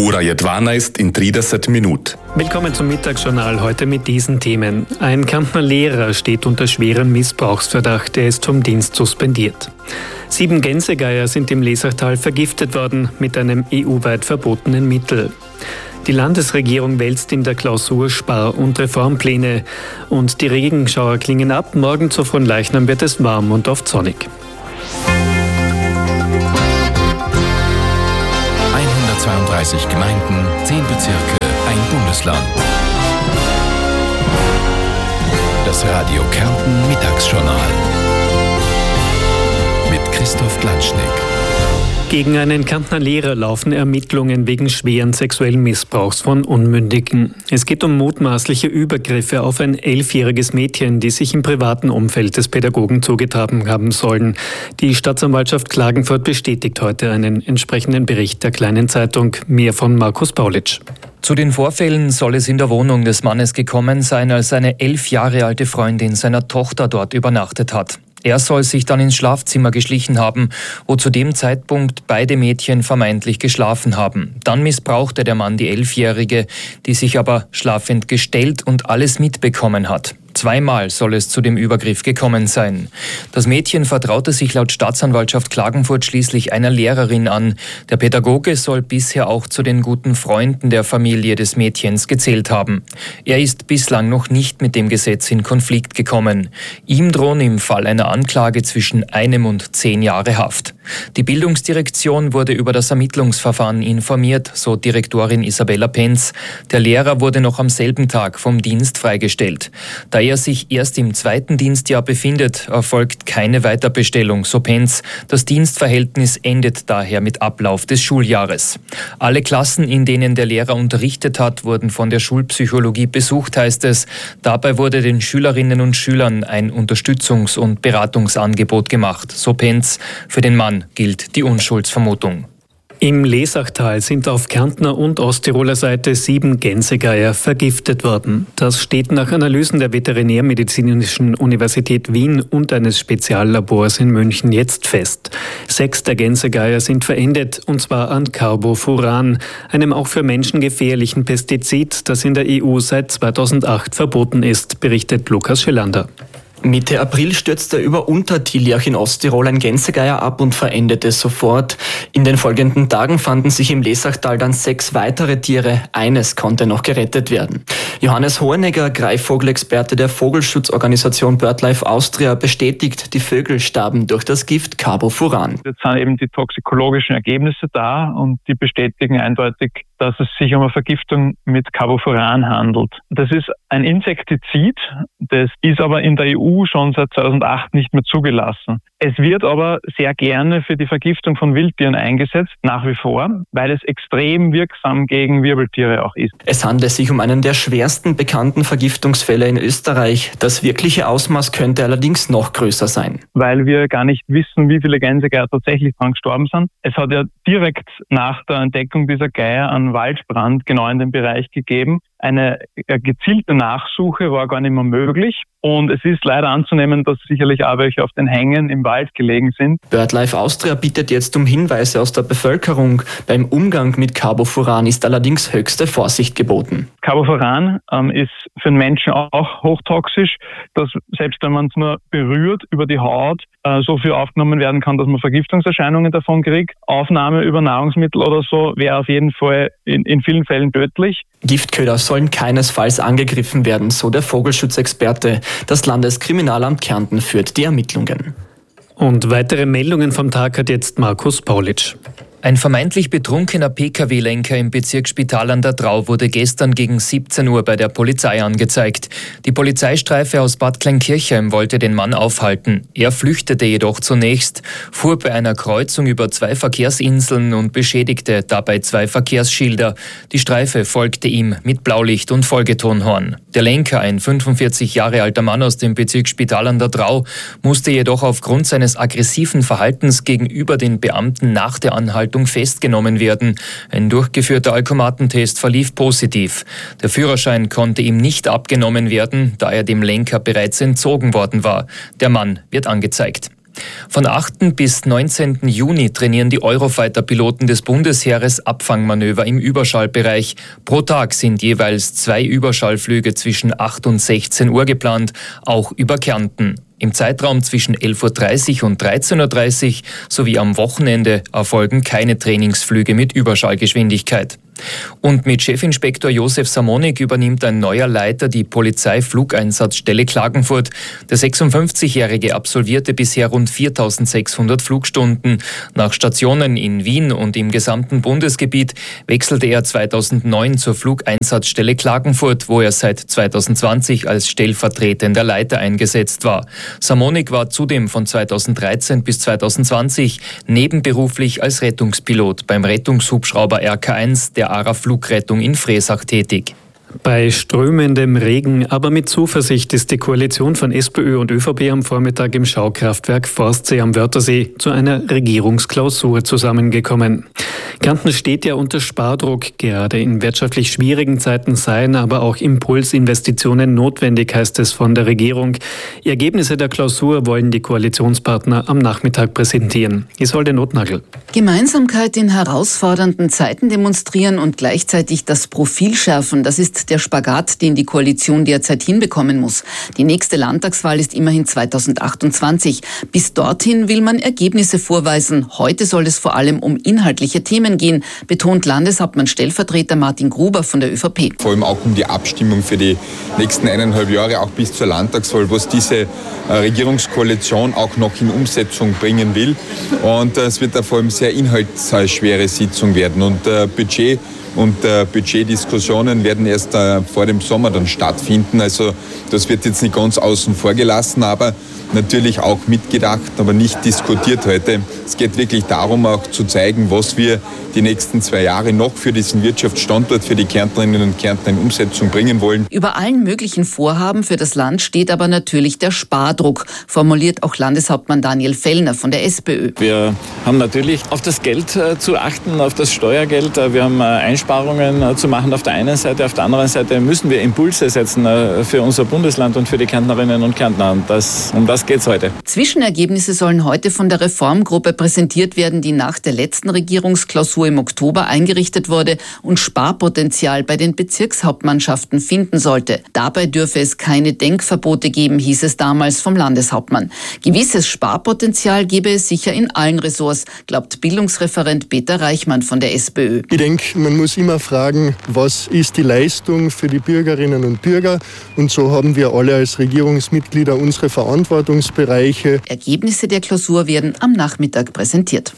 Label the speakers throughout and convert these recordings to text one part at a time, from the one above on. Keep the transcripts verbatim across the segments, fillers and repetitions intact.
Speaker 1: Ura je dvanaest in trideset minut.
Speaker 2: Willkommen zum Mittagsjournal, heute mit diesen Themen. Ein Kärntner Lehrer steht unter schwerem Missbrauchsverdacht, er ist vom Dienst suspendiert. Sieben Gänsegeier sind im Lesachtal vergiftet worden mit einem E U-weit verbotenen Mittel. Die Landesregierung wälzt in der Klausur Spar- und Reformpläne. Und die Regenschauer klingen ab, morgen zu Fronleichnam wird es warm und oft sonnig.
Speaker 3: hundertzweiunddreißig Gemeinden, zehn Bezirke, ein Bundesland. Das Radio Kärnten Mittagsjournal mit Christoph Glatschnik.
Speaker 2: Gegen einen Kärntner Lehrer laufen Ermittlungen wegen schweren sexuellen Missbrauchs von Unmündigen. Es geht um mutmaßliche Übergriffe auf ein elfjähriges Mädchen, die sich im privaten Umfeld des Pädagogen zugetragen haben sollen. Die Staatsanwaltschaft Klagenfurt bestätigt heute einen entsprechenden Bericht der Kleinen Zeitung. Mehr von Markus Paulitsch.
Speaker 4: Zu den Vorfällen soll es in der Wohnung des Mannes gekommen sein, als seine elf Jahre alte Freundin seiner Tochter dort übernachtet hat. Er soll sich dann ins Schlafzimmer geschlichen haben, wo zu dem Zeitpunkt beide Mädchen vermeintlich geschlafen haben. Dann missbrauchte der Mann die Elfjährige, die sich aber schlafend gestellt und alles mitbekommen hat. Zweimal soll es zu dem Übergriff gekommen sein. Das Mädchen vertraute sich laut Staatsanwaltschaft Klagenfurt schließlich einer Lehrerin an. Der Pädagoge soll bisher auch zu den guten Freunden der Familie des Mädchens gezählt haben. Er ist bislang noch nicht mit dem Gesetz in Konflikt gekommen. Ihm drohen im Fall einer Anklage zwischen einem und zehn Jahre Haft. Die Bildungsdirektion wurde über das Ermittlungsverfahren informiert, so Direktorin Isabella Penz. Der Lehrer wurde noch am selben Tag vom Dienst freigestellt. Da er sich erst im zweiten Dienstjahr befindet, erfolgt keine Weiterbestellung, so Penz. Das Dienstverhältnis endet daher mit Ablauf des Schuljahres. Alle Klassen, in denen der Lehrer unterrichtet hat, wurden von der Schulpsychologie besucht, heißt es. Dabei wurde den Schülerinnen und Schülern ein Unterstützungs- und Beratungsangebot gemacht, so Penz. Für den Mann gilt die Unschuldsvermutung.
Speaker 2: Im Lesachtal sind auf Kärntner und Osttiroler Seite sieben Gänsegeier vergiftet worden. Das steht nach Analysen der Veterinärmedizinischen Universität Wien und eines Speziallabors in München jetzt fest. Sechs der Gänsegeier sind verendet, und zwar an Carbofuran, einem auch für Menschen gefährlichen Pestizid, das in der E U seit zweitausendacht verboten ist, berichtet Lukas Schelander.
Speaker 5: Mitte April stürzte über Untertiljach in Osttirol ein Gänsegeier ab und verendete sofort. In den folgenden Tagen fanden sich im Lesachtal dann sechs weitere Tiere. Eines konnte noch gerettet werden. Johannes Hohenegger, Greifvogelexperte der Vogelschutzorganisation BirdLife Austria, bestätigt, die Vögel starben durch das Gift Carbofuran.
Speaker 6: Jetzt sind eben die toxikologischen Ergebnisse da und die bestätigen eindeutig, dass es sich um eine Vergiftung mit Carbofuran handelt. Das ist ein Insektizid, das ist aber in der E U schon seit zweitausendacht nicht mehr zugelassen. Es wird aber sehr gerne für die Vergiftung von Wildtieren eingesetzt, nach wie vor, weil es extrem wirksam gegen Wirbeltiere auch ist.
Speaker 5: Es handelt sich um einen der schwersten bekannten Vergiftungsfälle in Österreich. Das wirkliche Ausmaß könnte allerdings noch größer sein.
Speaker 6: Weil wir gar nicht wissen, wie viele Gänsegeier tatsächlich daran gestorben sind. Es hat ja direkt nach der Entdeckung dieser Geier einen Waldbrand genau in dem Bereich gegeben. Eine gezielte Nachsuche war gar nicht mehr möglich. Und es ist leider anzunehmen, dass sicherlich auch welche auf den Hängen im Wald gelegen sind.
Speaker 5: BirdLife Austria bittet jetzt um Hinweise aus der Bevölkerung. Beim Umgang mit Carbofuran ist allerdings höchste Vorsicht geboten.
Speaker 6: Carbofuran ähm, ist für den Menschen auch hochtoxisch, dass selbst wenn man es nur berührt über die Haut, äh, so viel aufgenommen werden kann, dass man Vergiftungserscheinungen davon kriegt. Aufnahme über Nahrungsmittel oder so wäre auf jeden Fall in, in vielen Fällen tödlich.
Speaker 5: Giftköder sollen keinesfalls angegriffen werden, so der Vogelschutzexperte. Das Landeskriminalamt Kärnten führt die Ermittlungen.
Speaker 2: Und weitere Meldungen vom Tag hat jetzt Markus Paulitsch.
Speaker 4: Ein vermeintlich betrunkener P K W-Lenker im Bezirk Spital an der Drau wurde gestern gegen siebzehn Uhr bei der Polizei angezeigt. Die Polizeistreife aus Bad Kleinkirchheim wollte den Mann aufhalten. Er flüchtete jedoch zunächst, fuhr bei einer Kreuzung über zwei Verkehrsinseln und beschädigte dabei zwei Verkehrsschilder. Die Streife folgte ihm mit Blaulicht und Folgetonhorn. Der Lenker, ein fünfundvierzig Jahre alter Mann aus dem Bezirk Spital an der Drau, musste jedoch aufgrund seines aggressiven Verhaltens gegenüber den Beamten nach der Anhaltung festgenommen werden. Ein durchgeführter Alkomatentest verlief positiv. Der Führerschein konnte ihm nicht abgenommen werden, da er dem Lenker bereits entzogen worden war. Der Mann wird angezeigt. Von achten bis neunzehnten Juni trainieren die Eurofighter-Piloten des Bundesheeres Abfangmanöver im Überschallbereich. Pro Tag sind jeweils zwei Überschallflüge zwischen acht und sechzehn Uhr geplant, auch über Kärnten. Im Zeitraum zwischen elf Uhr dreißig und dreizehn Uhr dreißig sowie am Wochenende erfolgen keine Trainingsflüge mit Überschallgeschwindigkeit. Und mit Chefinspektor Josef Samonik übernimmt ein neuer Leiter die Polizeiflugeinsatzstelle Klagenfurt. Der sechsundfünfzigjährige absolvierte bisher rund viertausendsechshundert Flugstunden. Nach Stationen in Wien und im gesamten Bundesgebiet wechselte er zweitausendneun zur Flugeinsatzstelle Klagenfurt, wo er seit zweitausendzwanzig als stellvertretender Leiter eingesetzt war. Samonik war zudem von zweitausenddreizehn bis zweitausendzwanzig nebenberuflich als Rettungspilot beim Rettungshubschrauber R K eins der A R A Flugrettung in Fressach tätig.
Speaker 2: Bei strömendem Regen, aber mit Zuversicht ist die Koalition von SPÖ und ÖVP am Vormittag im Schaukraftwerk Forstsee am Wörthersee zu einer Regierungsklausur zusammengekommen. Kärnten steht ja unter Spardruck. Gerade in wirtschaftlich schwierigen Zeiten seien aber auch Impulsinvestitionen notwendig, heißt es von der Regierung. Die Ergebnisse der Klausur wollen die Koalitionspartner am Nachmittag präsentieren. Isolde Notnagel.
Speaker 7: Gemeinsamkeit in herausfordernden Zeiten demonstrieren und gleichzeitig das Profil schärfen, das ist der Spagat, den die Koalition derzeit hinbekommen muss. Die nächste Landtagswahl ist immerhin zweitausendachtundzwanzig. Bis dorthin will man Ergebnisse vorweisen. Heute soll es vor allem um inhaltliche Themen gehen, betont Landeshauptmann-Stellvertreter Martin Gruber von der ÖVP.
Speaker 8: Vor allem auch um die Abstimmung für die nächsten eineinhalb Jahre, auch bis zur Landtagswahl, was diese Regierungskoalition auch noch in Umsetzung bringen will. Und es wird da vor allem sehr inhaltsschwere Sitzung werden. Und äh, Budget und äh, Budgetdiskussionen werden erst äh, vor dem Sommer dann stattfinden. Also das wird jetzt nicht ganz außen vor gelassen, aber natürlich auch mitgedacht, aber nicht diskutiert heute. Es geht wirklich darum, auch zu zeigen, was wir die nächsten zwei Jahre noch für diesen Wirtschaftsstandort, für die Kärntnerinnen und Kärntner in Umsetzung bringen wollen.
Speaker 7: Über allen möglichen Vorhaben für das Land steht aber natürlich der Spardruck, formuliert auch Landeshauptmann Daniel Fellner von der SPÖ.
Speaker 9: Wir haben natürlich auf das Geld äh, zu achten, auf das Steuergeld. Äh, wir haben äh, Einsparungen äh, zu machen auf der einen Seite. Auf der anderen Seite müssen wir Impulse setzen äh, für unser Bundesland und für die Kärntnerinnen und Kärntner. Und das, um das geht's heute.
Speaker 7: Zwischenergebnisse sollen heute von der Reformgruppe präsentiert werden, die nach der letzten Regierungsklausur im Oktober eingerichtet wurde und Sparpotenzial bei den Bezirkshauptmannschaften finden sollte. Dabei dürfe es keine Denkverbote geben, hieß es damals vom Landeshauptmann. Gewisses Sparpotenzial gebe es sicher in allen Ressorts, glaubt Bildungsreferent Peter Reichmann von der SPÖ.
Speaker 10: Ich denke, man muss immer fragen, was ist die Leistung für die Bürgerinnen und Bürger? Und so haben wir alle als Regierungsmitglieder unsere Verantwortungsbereiche.
Speaker 7: Ergebnisse der Klausur werden am Nachmittag präsentiert.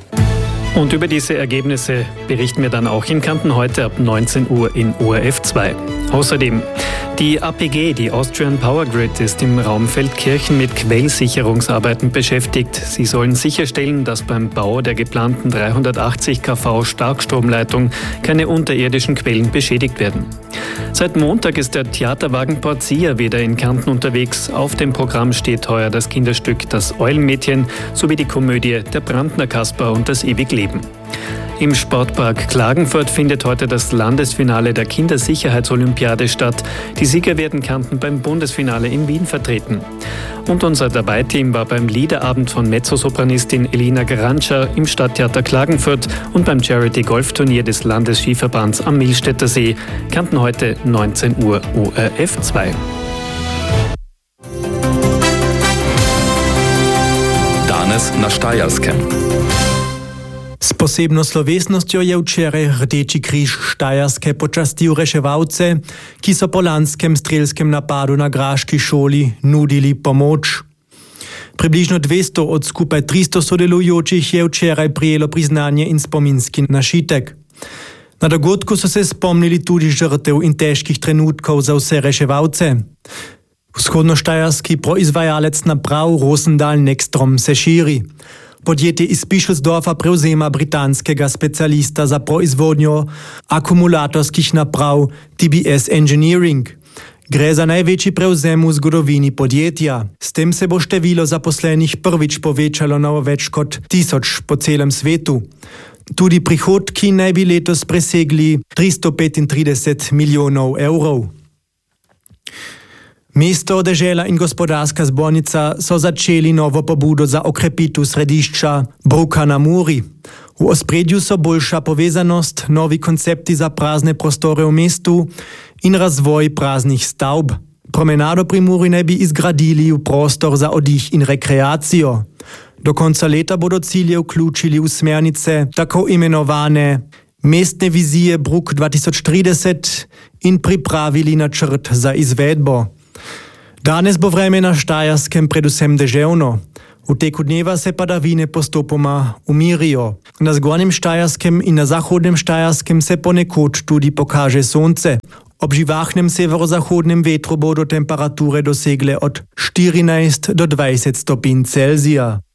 Speaker 2: Und über diese Ergebnisse berichten wir dann auch in Kärnten heute ab neunzehn Uhr in O R F zwei. Außerdem, die A P G, die Austrian Power Grid, ist im Raum Feldkirchen mit Quellsicherungsarbeiten beschäftigt. Sie sollen sicherstellen, dass beim Bau der geplanten dreihundertachtzig Kilovolt Starkstromleitung keine unterirdischen Quellen beschädigt werden. Seit Montag ist der Theaterwagen Portia wieder in Kärnten unterwegs. Auf dem Programm steht heuer das Kinderstück Das Eulenmädchen sowie die Komödie Der Brandner Kasper und das Ewigleben. Im Sportpark Klagenfurt findet heute das Landesfinale der Kindersicherheitsolympiade statt. Die Sieger werden Kärnten beim Bundesfinale in Wien vertreten. Und unser Dabei-Team war beim Liederabend von Mezzosopranistin Elina Garantscha im Stadttheater Klagenfurt und beim Charity-Golfturnier des Landesskiverbands am Millstätter See. Kärnten heute neunzehn Uhr O R F zwei.
Speaker 1: Danes na Štajerskem.
Speaker 11: S posebno slovesnostjo je včeraj Rdeči križ Štajerske počastil reševalce, ki so po lanskem strelskem napadu na graški šoli nudili pomoč. Približno dvesto od skupaj tristo sodelujočih je včeraj prijelo priznanje in spominski našitek. Na dogodku so se spomnili tudi žrtev in težkih trenutkov za vse reševalce. Vzhodnoštajerski proizvajalec naprav Rosendal Nextrom se širi. Podjetje iz Bischofsdorfa prevzema britanskega specialista za proizvodnjo akumulatorskih naprav T B S Engineering. Gre za največji prevzem v zgodovini podjetja. S tem se bo število zaposlenih prvič povečalo na več kot tisoč po celem svetu. Tudi prihodki naj bi letos presegli tristo petintrideset milijonov evrov. Mesto dežela in gospodarska zbornica so začeli novo pobudo za okrepitu središča Bruka na Muri. V ospredju so boljša povezanost, novi koncepti za prazne prostore v mestu in razvoj praznih stavb. Promenado pri Muri naj bi izgradili v prostor za oddih in rekreacijo. Do konca leta bodo cilje vključili v smernice tako imenovane mestne vizije Bruk dva tisoč trideset in pripravili načrt za izvedbo. Danes bo vreme na Štajerskem predvsem deževno. V teku dneva se padavine postopoma umirijo. Na zgornjem Štajerskem in na zahodnem Štajerskem se ponekod tudi pokaže sonce. Ob živahnem severozahodnem vetru bodo temperature dosegle od štirinajst do dvajset stopinj Celzija.